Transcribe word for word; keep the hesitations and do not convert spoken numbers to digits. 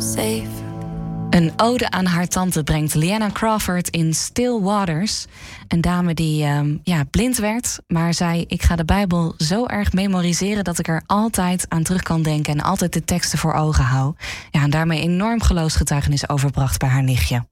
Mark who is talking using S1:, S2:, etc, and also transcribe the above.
S1: safe.
S2: Een ode aan haar tante brengt Leanna Crawford in Still Waters. Een dame die um, ja, blind werd, maar zei: ik ga de Bijbel zo erg memoriseren dat ik er altijd aan terug kan denken en altijd de teksten voor ogen hou. Ja, en daarmee enorm geloofsgetuigenis overbracht bij haar nichtje.